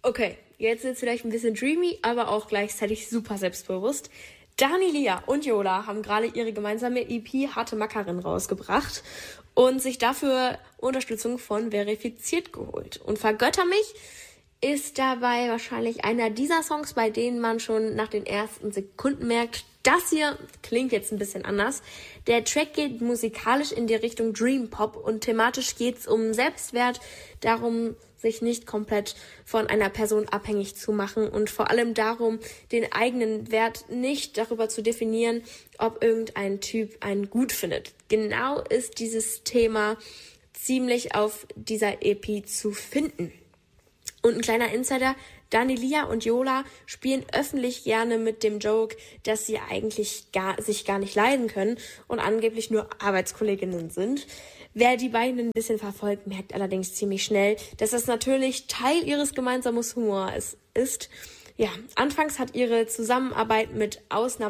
Okay, jetzt ist es vielleicht ein bisschen dreamy, aber auch gleichzeitig super selbstbewusst. Dani, Lia und Yola haben gerade ihre gemeinsame EP Harte Mackerin rausgebracht und sich dafür Unterstützung von Verifiziert geholt. Und Vergötter mich ist dabei wahrscheinlich einer dieser Songs, bei denen man schon nach den ersten Sekunden merkt, das hier klingt jetzt ein bisschen anders. Der Track geht musikalisch in die Richtung Dream Pop und thematisch geht's um Selbstwert, darum, sich nicht komplett von einer Person abhängig zu machen und vor allem darum, den eigenen Wert nicht darüber zu definieren, ob irgendein Typ einen gut findet. Genau ist dieses Thema ziemlich auf dieser EP zu finden. Und ein kleiner Insider, Dani, Lia und Yola spielen öffentlich gerne mit dem Joke, dass sie eigentlich sich gar nicht leiden können und angeblich nur Arbeitskolleginnen sind. Wer die beiden ein bisschen verfolgt, merkt allerdings ziemlich schnell, dass das natürlich Teil ihres gemeinsamen Humors ist. Ja, anfangs hat ihre Zusammenarbeit mit Ausnahmen